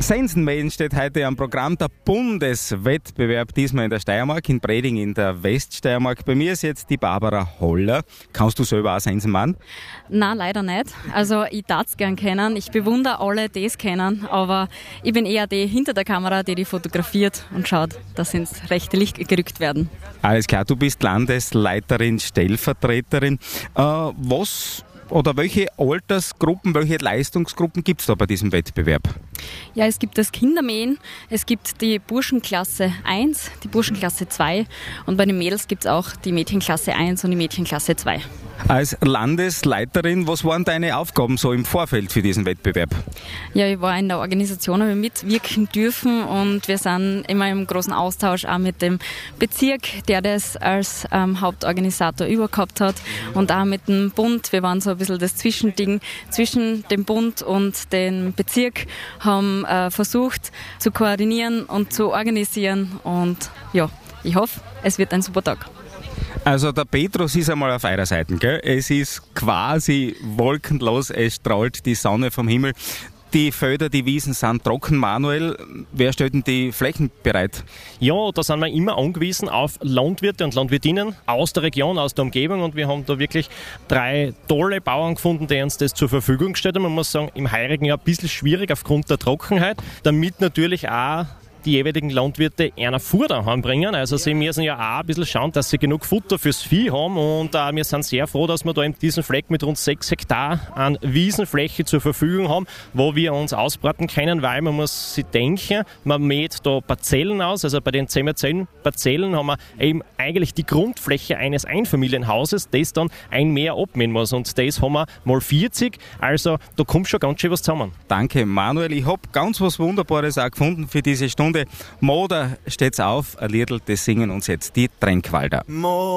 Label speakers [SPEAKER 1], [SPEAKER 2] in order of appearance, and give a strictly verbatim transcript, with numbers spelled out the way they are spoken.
[SPEAKER 1] Sensenmähen steht heute am Programm, der Bundeswettbewerb, diesmal in der Steiermark, in Breding in der Weststeiermark. Bei mir ist jetzt die Barbara Holler. Kannst du selber auch Sensen machen?
[SPEAKER 2] Nein, leider nicht. Also ich darf es gern kennen. Ich bewundere alle, die es kennen, aber ich bin eher die hinter der Kamera, die die fotografiert und schaut, dass sie ins rechte Licht gerückt werden.
[SPEAKER 1] Alles klar, du bist Landesleiterin, Stellvertreterin. Äh, was oder welche Altersgruppen, welche Leistungsgruppen gibt es da bei diesem Wettbewerb?
[SPEAKER 2] Ja, es gibt das Kindermähen, es gibt die Burschenklasse eins, die Burschenklasse zwei und bei den Mädels gibt es auch die Mädchenklasse eins und die Mädchenklasse zwei.
[SPEAKER 1] Als Landesleiterin, was waren deine Aufgaben so im Vorfeld für diesen Wettbewerb?
[SPEAKER 2] Ja, ich war in der Organisation, habe mitwirken dürfen und wir sind immer im großen Austausch auch mit dem Bezirk, der das als ähm, Hauptorganisator übergehabt hat und auch mit dem Bund. Wir waren so ein bisschen das Zwischending zwischen dem Bund und dem Bezirk, haben äh, versucht zu koordinieren und zu organisieren und ja, ich hoffe, es wird ein super Tag.
[SPEAKER 1] Also der Petrus ist einmal auf eurer Seite, gell? Es ist quasi wolkenlos, es strahlt die Sonne vom Himmel. Die Felder, die Wiesen sind trocken. Manuel, wer stellt denn die Flächen bereit?
[SPEAKER 3] Ja, da sind wir immer angewiesen auf Landwirte und Landwirtinnen aus der Region, aus der Umgebung und wir haben da wirklich drei tolle Bauern gefunden, die uns das zur Verfügung gestellt haben. Man muss sagen, im heurigen Jahr ein bisschen schwierig aufgrund der Trockenheit, damit natürlich auch die jeweiligen Landwirte einer Fuhr daheim bringen. Also sie müssen ja auch ein bisschen schauen, dass sie genug Futter fürs Vieh haben und äh, wir sind sehr froh, dass wir da in diesem Fleck mit rund sechs Hektar an Wiesenfläche zur Verfügung haben, wo wir uns ausbraten können, weil man muss sich denken, man mäht da Parzellen aus, also bei den zehn Parzellen haben wir eben eigentlich die Grundfläche eines Einfamilienhauses, das dann ein Meer abmähen muss und das haben wir mal vierzig, also da kommt schon ganz schön was zusammen.
[SPEAKER 1] Danke Manuel, ich habe ganz was Wunderbares auch gefunden für diese Stunde. Moda steht's auf, ein Liedl, das singen uns jetzt die Tränkwalder.